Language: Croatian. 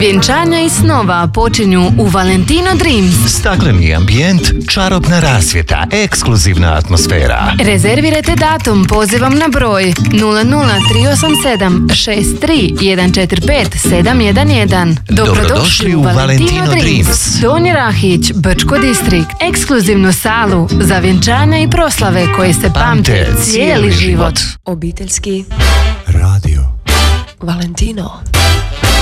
Vjenčanja i snova počinju u Valentino Dreams. Stakleni ambijent, čarobna rasvjeta, ekskluzivna atmosfera. Rezervirajte datum pozivom na broj 00387 63 145 711. Dobrodošli u Valentino Dreams. Donji Rahić, Brčko distrikt. Ekskluzivnu salu za vjenčanja i proslave koje se pamte cijeli život. Obiteljski radio Valentino.